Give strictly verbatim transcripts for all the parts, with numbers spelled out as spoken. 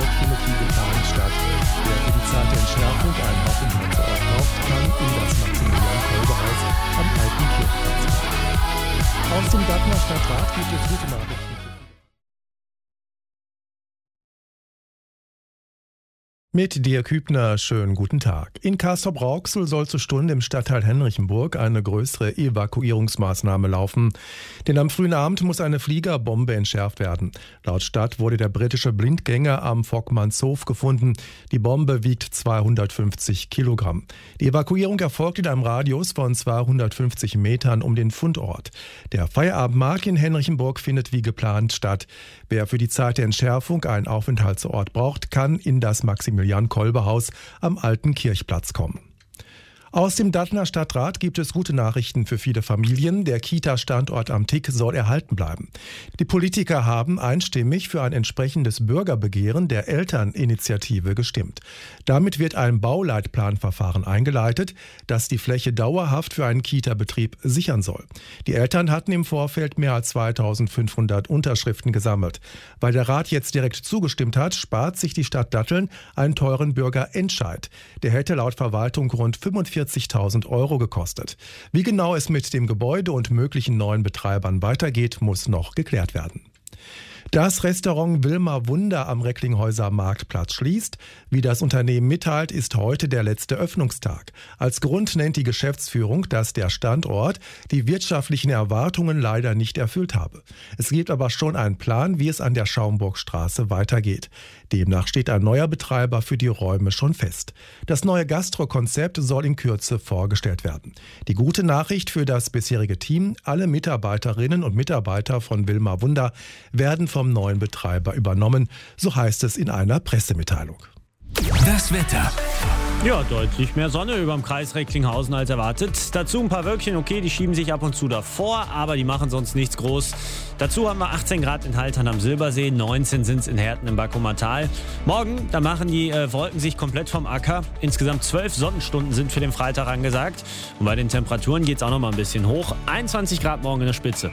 Hernrichenburg findet wie geplant statt. Wer für die Zeit der Entschärfung einen Aufenthaltsort braucht, kann in das Maximilian-Kolbe-Haus am Alten Kirchplatz kommen. Aus dem Gärtner Stadtrat gibt es gute Nachrichten. Mit Dirk Hübner, schönen guten Tag. In Castrop-Rauxel soll zur Stunde im Stadtteil Henrichenburg eine größere Evakuierungsmaßnahme laufen. Denn am frühen Abend muss eine Fliegerbombe entschärft werden. Laut Stadt wurde der britische Blindgänger am Vogtmannshof gefunden. Die Bombe wiegt zweihundertfünfzig Kilogramm. Die Evakuierung erfolgt in einem Radius von zweihundertfünfzig Metern um den Fundort. Der Feierabendmarkt in Henrichenburg findet wie geplant statt. Wer für die Zeit der Entschärfung einen Aufenthaltsort braucht, kann in das Maximilian-Kolbe-Haus am Alten Kirchplatz kommen. Aus dem Dattner Stadtrat gibt es gute Nachrichten für viele Familien. Der Kita-Standort am Tick soll erhalten bleiben. Die Politiker haben einstimmig für ein entsprechendes Bürgerbegehren der Elterninitiative gestimmt. Damit wird ein Bauleitplanverfahren eingeleitet, das die Fläche dauerhaft für einen Kita-Betrieb sichern soll. Die Eltern hatten im Vorfeld mehr als zweitausendfünfhundert Unterschriften gesammelt. Weil der Rat jetzt direkt zugestimmt hat, spart sich die Stadt Datteln einen teuren Bürgerentscheid. Der hätte laut Verwaltung rund fünfundvierzigtausend Euro gekostet. Wie genau es mit dem Gebäude und möglichen neuen Betreibern weitergeht, muss noch geklärt werden. Das Restaurant Wilma Wunder am Recklinghäuser Marktplatz schließt. Wie das Unternehmen mitteilt, ist heute der letzte Öffnungstag. Als Grund nennt die Geschäftsführung, dass der Standort die wirtschaftlichen Erwartungen leider nicht erfüllt habe. Es gibt aber schon einen Plan, wie es an der Schaumburgstraße weitergeht. Demnach steht ein neuer Betreiber für die Räume schon fest. Das neue Gastro-Konzept soll in Kürze vorgestellt werden. Die gute Nachricht für das bisherige Team: Alle Mitarbeiterinnen und Mitarbeiter von Wilma Wunder werden vom neuen Betreiber übernommen, so heißt es in einer Pressemitteilung. Das Wetter. Ja, deutlich mehr Sonne über dem Kreis Recklinghausen als erwartet. Dazu ein paar Wölkchen, okay, die schieben sich ab und zu davor, aber die machen sonst nichts groß. Dazu haben wir achtzehn Grad in Haltern am Silbersee, neunzehn sind es in Herten im Backumer Tal. Morgen, da machen die äh, Wolken sich komplett vom Acker. Insgesamt zwölf Sonnenstunden sind für den Freitag angesagt. Und bei den Temperaturen geht es auch noch mal ein bisschen hoch. einundzwanzig Grad morgen in der Spitze.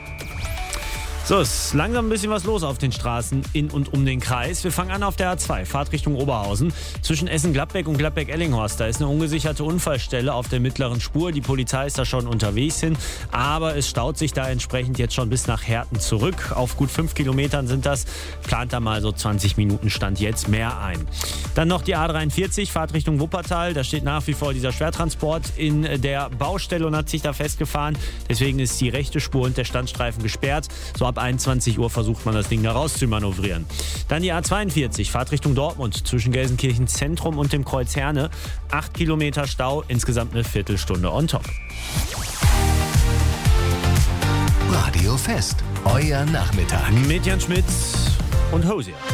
So, ist langsam ein bisschen was los auf den Straßen in und um den Kreis. Wir fangen an auf der A zwei, Fahrt Richtung Oberhausen. Zwischen Essen-Gladbeck und Gladbeck-Ellinghorst, da ist eine ungesicherte Unfallstelle auf der mittleren Spur. Die Polizei ist da schon unterwegs hin, aber es staut sich da entsprechend jetzt schon bis nach Herten zurück. Auf gut fünf Kilometern sind das. Plant da mal so zwanzig Minuten Stand jetzt mehr ein. Dann noch die A dreiundvierzig, Fahrt Richtung Wuppertal. Da steht nach wie vor dieser Schwertransport in der Baustelle und hat sich da festgefahren. Deswegen ist die rechte Spur und der Standstreifen gesperrt. So ab einundzwanzig Uhr versucht man das Ding da raus zu manövrieren. Dann die A zweiundvierzig, Fahrt Richtung Dortmund, zwischen Gelsenkirchen Zentrum und dem Kreuz Herne. Acht Kilometer Stau, insgesamt eine Viertelstunde on top. Radio Fest, euer Nachmittag. Mit Jan Schmitz und Hosier.